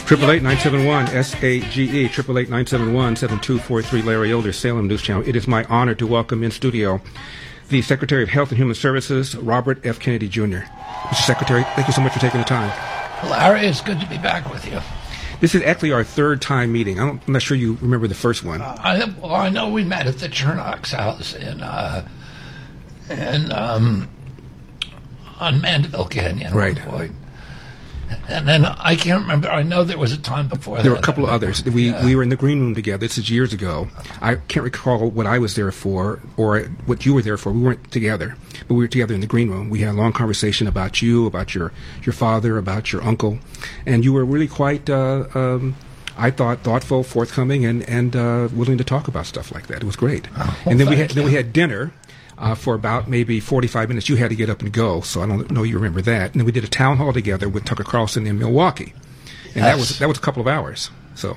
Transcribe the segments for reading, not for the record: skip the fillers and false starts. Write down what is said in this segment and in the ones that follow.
888-971-SAGE, 888-971-7243, Larry Elder, Salem News Channel. It is my honor to welcome in studio the Secretary of Health and Human Services, Robert F. Kennedy Jr. Mr. Secretary, thank you so much for taking the time. Larry, it's good to be back with you. This is actually our third time meeting. I'm not sure you remember the first one. I know we met at the Chernocks house on Mandeville Canyon. Right. And then I can't remember. I know there was a time before that. There were a couple of others. We were in the green room together. This is years ago. I can't recall what I was there for or what you were there for. We weren't together, but we were together in the green room. We had a long conversation about you, about your father, about your uncle, and you were really quite, I thought, thoughtful, forthcoming, and willing to talk about stuff like that. It was great. And then we had dinner. For about maybe 45 minutes, you had to get up and go, so I don't know you remember that. And then we did a town hall together with Tucker Carlson in Milwaukee, and that was a couple of hours. So,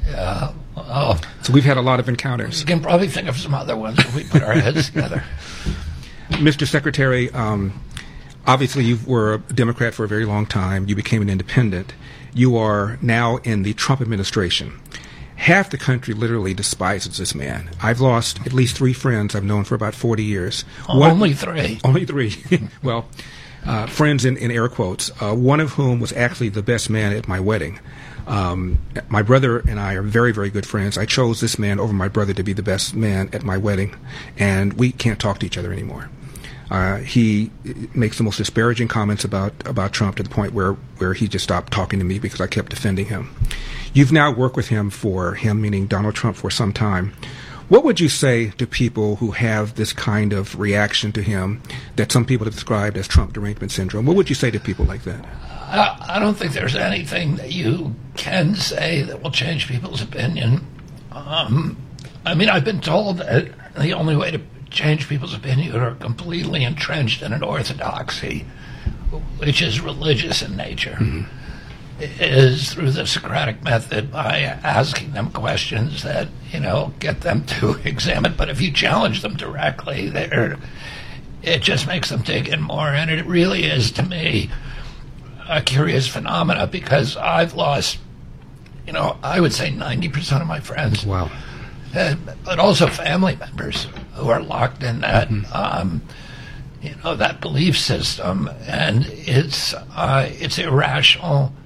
so we've had a lot of encounters. You can probably think of some other ones if we put our heads together. Mr. Secretary, obviously you were a Democrat for a very long time. You became an independent. You are now in the Trump administration. Half the country literally despises this man. I've lost at least 3 friends I've known for about 40 years. Only 3? Only 3. Well, friends in air quotes, one of whom was actually the best man at my wedding. My brother and I are very, very good friends. I chose this man over my brother to be the best man at my wedding, and we can't talk to each other anymore. He makes the most disparaging comments about Trump to the point where he just stopped talking to me because I kept defending him. You've now worked with him, meaning Donald Trump, for some time. What would you say to people who have this kind of reaction to him that some people have described as Trump derangement syndrome? What would you say to people like that? I don't think there's anything that you can say that will change people's opinion. I mean, I've been told that the only way to change people's opinion are completely entrenched in an orthodoxy, which is religious in nature. Mm-hmm. Is through the Socratic method by asking them questions that, get them to examine. But if you challenge them directly, it just makes them dig in more. And it really is, to me, a curious phenomena because I've lost, I would say 90% of my friends. Wow. But also family members who are locked in that, that belief system. And it's irrational.